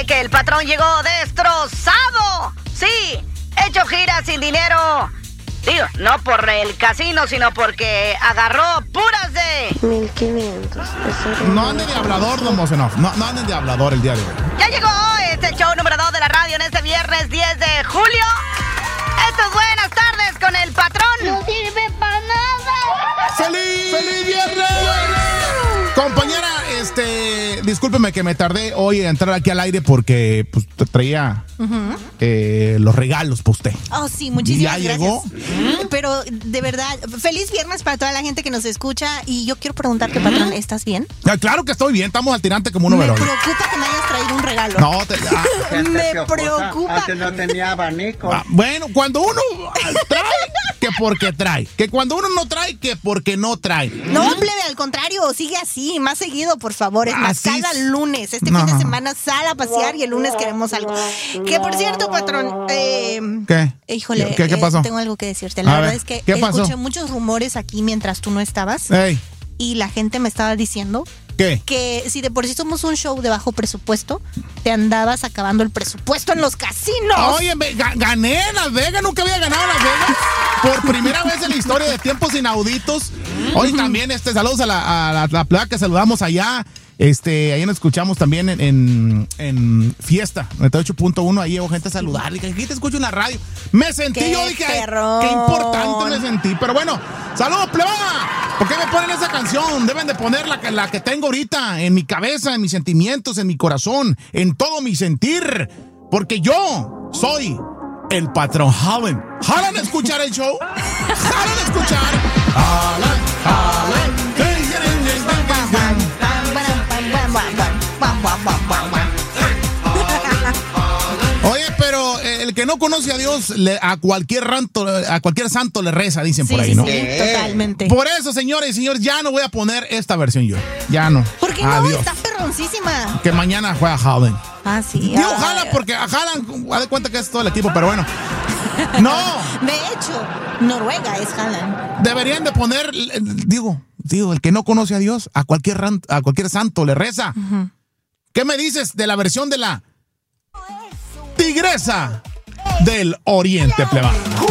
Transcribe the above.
que el patrón llegó destrozado. Sí, hecho gira sin dinero. Digo, no por el casino, sino porque agarró puras de... 1500. No anden de hablador, don Mosenov. No anden de hablador el día de hoy. Ya llegó el show número 2 de la radio en este viernes 10 de julio. Esto es Buenas Tardes con el patrón. No sirve para nada. ¡Feliz viernes! Compañera, discúlpeme que me tardé hoy en entrar aquí al aire porque pues traía los regalos para usted. Oh, sí, muchísimas gracias. ¿Ya llegó? Pero, de verdad, feliz viernes para toda la gente que nos escucha. Y yo quiero preguntarte, patrón, ¿estás bien? Claro que estoy bien, estamos al tirante como uno Me verón. preocupa que me hayas traído un regalo. No, me preocupa. Antes no tenía abanico. Bueno, cuando uno trae, que porque trae. Que cuando uno no trae, que porque no trae. No, plebe, al contrario, sigue así, más seguido, por favor. Es más, cada lunes, fin de semana, sal a pasear y el lunes queremos algo. Que por cierto, patrón, ¿qué? Híjole, ¿Qué pasó? Tengo algo que decirte. La verdad es que escuché muchos rumores aquí mientras tú no estabas. Ey. Y la gente me estaba diciendo ¿qué? Que si de por sí somos un show de bajo presupuesto, te andabas acabando el presupuesto en los casinos. Oye, gané en Las Vegas, nunca había ganado en Las Vegas. Por primera vez en la historia de tiempos inauditos. Hoy también, saludos a la plaga que saludamos allá. Ahí nos escuchamos también en Fiesta 98.1. Ahí llegó gente a saludar. Dije, aquí te escucho en la radio. Me sentí, yo dije, qué importante me sentí. Pero bueno, saludos, plebada. ¿Por qué me ponen esa canción? Deben de poner la que tengo ahorita en mi cabeza, en mis sentimientos, en mi corazón, en todo mi sentir. Porque yo soy el patrón. ¿Jalan a escuchar el show? ¿Jalan a escuchar? ¡Jalan! Oye, pero el que no conoce a Dios, a cualquier santo le reza, dicen por ahí, ¿no? Sí, totalmente. Por eso, señores y señores, ya no voy a poner esta versión yo. Ya no. ¿Por qué no? Está perroncísima. Que mañana juega Haaland. Ah, sí. Digo Haaland porque a Haaland, haz de cuenta que es todo el equipo, pero bueno. No. De hecho, Noruega es Haaland. Deberían de poner, digo, el que no conoce a Dios, a cualquier santo le reza. ¿Qué me dices de la versión de la Tigresa del Oriente, plebada?